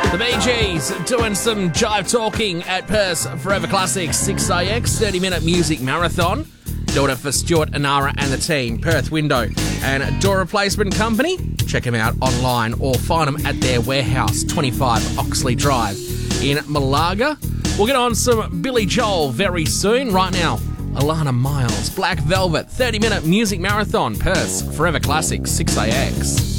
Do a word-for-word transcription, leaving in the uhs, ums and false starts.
The Bee Gees doing some jive talking at Perth's Forever Classics six A X thirty-minute music marathon. Doing it for Stuart, Anara and the team, Perth Window and Door Replacement Company. Check them out online or find them at their warehouse, twenty-five Oxley Drive in Malaga. We'll get on some Billy Joel very soon. Right now, Alana Miles, Black Velvet, thirty-minute music marathon, Perth's Forever Classics six A X.